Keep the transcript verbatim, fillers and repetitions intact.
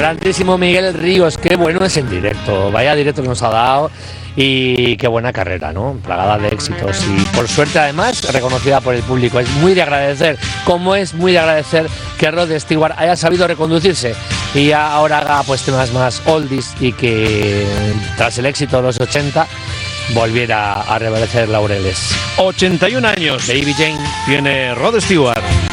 grandísimo Miguel Ríos, qué bueno es en directo, vaya directo que nos ha dado y qué buena carrera, ¿no? Plagada de éxitos y por suerte además reconocida por el público. Es muy de agradecer, como es muy de agradecer que Rod Stewart haya sabido reconducirse y ahora haga pues temas más oldies y que tras el éxito de los ochenta volviera a reverdecer laureles. ochenta y un años Baby Jane tiene Rod Stewart.